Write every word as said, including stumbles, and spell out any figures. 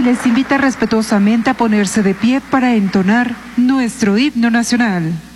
se les invita respetuosamente a ponerse de pie para entonar nuestro himno nacional.